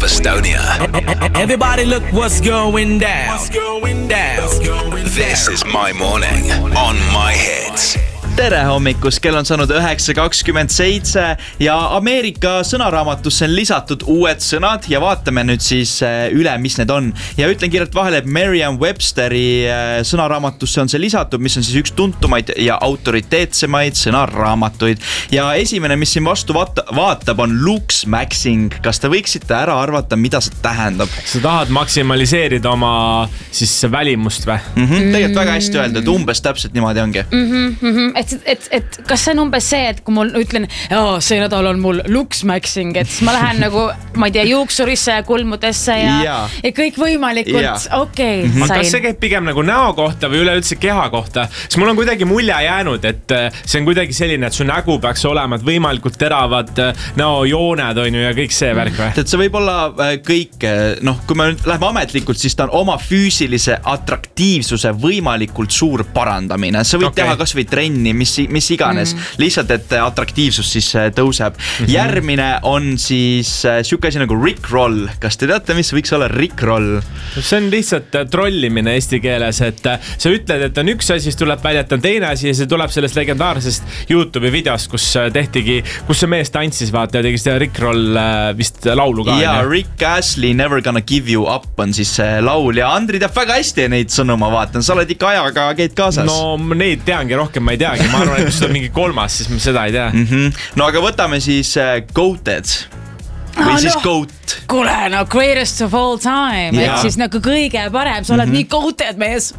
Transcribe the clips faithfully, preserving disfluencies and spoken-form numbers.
Estonia. Everybody look what's going down. What's going down. This is My Morning on My Hits. Tere hommikust, kell on saanud üheksa kakskümmend seitse ja Ameerika sõnaraamatusse on lisatud uued sõnad ja vaatame nüüd siis üle, mis need on. Ja ütlen kiirelt vahele, et Merriam-Websteri sõnaraamatusse on see lisatud, mis on siis üks tuntumaid ja autoriteetsemaid sõnaraamatuid. Ja esimene, mis siin vastu vaata, vaatab, on looksmaxing. Kas te võiksite ära arvata, mida see tähendab? Sa tahad maksimaliseerida oma siis välimust või? Mm-hmm. Tegelikult väga hästi öelda, et umbes täpselt niimoodi ongi. Mm-hmm, mm-hmm. Et, et, et kas see on umbes see, et kui mul ütlen, oh, see nädal on mul looksmaxing, et siis ma lähen nagu, ma ei tea, juuksurisse ja kulmudesse ja, ja. ja kõik võimalikult, okei, okay, sain. Kas see käib pigem nagu näo kohta või üleüldse keha kohta? Siis mul on kuidagi mulje jäänud, et see on kuidagi selline, et su nägu peaks olema, et võimalikult teravad näojooned on ju ja kõik see värk või? Et see võib olla kõik, noh, kui me nüüd läheme ametlikult, siis ta on oma füüsilise atraktiivsuse võimalikult suur parandamine. Sa võid okay. teha kas või trenni, mis, mis iganes, mm. lihtsalt, et atraktiivsus siis tõuseb. Mm-hmm. Järgmine on siis siuke asi nagu Rickroll. Kas te teate, mis võiks olla Rickroll? See on lihtsalt trollimine eesti keeles, et sa ütled, et on üks asi, siis tuleb välja, et on teine asi ja see tuleb sellest legendaarsest YouTube'i videost, kus tehtigi, kus see mees tantsis, vaata, ja tegi seda Rickroll vist laulu ka. Ja Rick Astley Never Gonna Give You Up on siis laul ja Andri teab väga hästi neid sõnu, ma vaatan. Sa oled ikka ajaga käid kaasas. No neid teangi rohkem, ma ei teagi. Ma arvan, et kui seda on mingi kolmas, siis ma seda ei tea. Mm-hmm. No aga võtame siis uh, Goated. Või ah, siis no. Goat. Kuule, no greatest of all time. Yeah. Et siis nagu kõige parem. Sa oled mm-hmm. nii goated mees.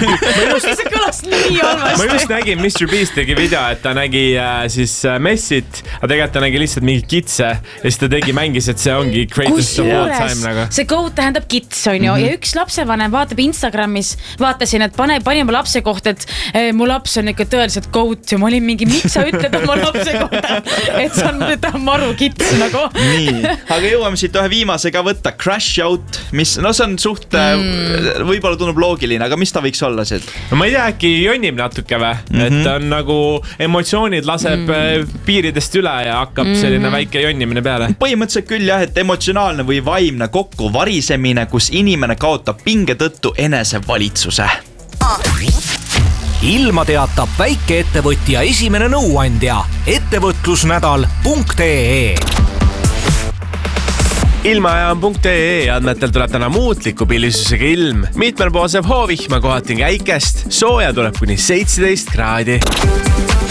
see kõlas nii halvasti. Ma just nägin, mister Beast tegi video, et ta nägi äh, siis äh, messit, aga tegelikult ta nägi lihtsalt mingi kitse ja siis ta tegi mängis, et see ongi greatest of all time. Nagu. See goat tähendab kits, on ju. Mm-hmm. Ja üks lapsevanem vaatab Instagramis, vaatasin, et pane, pani oma lapse kohta, et eh, mu laps on ikka tõeliselt goat ja ma olin mingi, miks sa ütled oma lapse kohta, et see on, ta on maru kits nagu. Nii. Aga jõuame siit ühe viimase ka võtta Crash Out, mis, no see on suht mm. võib-olla tundub loogiline, aga mis ta võiks olla siit? No ma ei tea, äkki jonnib natuke või, mm-hmm. et on nagu emotsioonid laseb mm. piiridest üle ja hakkab mm-hmm. selline väike jonnimine peale. Põhimõtteliselt küll jah, et emotsionaalne või vaimne kokku varisemine, kus inimene kaotab pinge tõttu enesevalitsuse. Ilma teatab väikeettevõtja esimene nõuandja ettevõtlusnädal punkt ee. Ilmaajan.ee andmetel tuleb täna muutliku pillisusega ilm. Mitmel poosev hoovihma kohati käikest. Sooja tuleb kuni seitseteist kraadi.